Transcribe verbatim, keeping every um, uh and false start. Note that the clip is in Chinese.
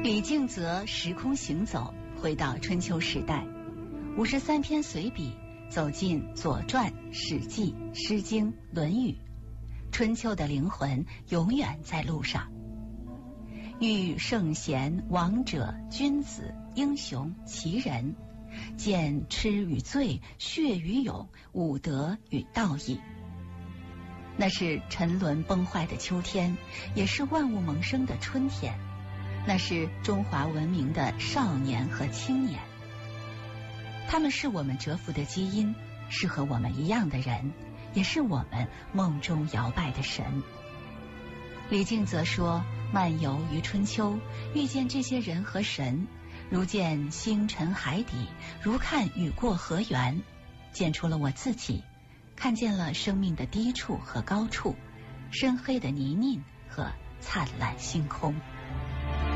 李敬则时空行走，回到春秋时代，五十三篇随笔走进《左传》《史记》《诗经》《论语》，春秋的灵魂永远在路上。遇圣贤、王者、君子、英雄、奇人，见痴与醉、血与勇、武德与道义。那是沉沦崩坏的秋天，也是万物萌生的春天。那是中华文明的少年和青年，他们是我们蛰伏的基因，是和我们一样的人，也是我们梦中摇摆的神。李敬则说，漫游于春秋，遇见这些人和神，如见星辰海底，如看雨过河源，见出了我自己，看见了生命的低处和高处，深黑的泥泞和灿烂星空。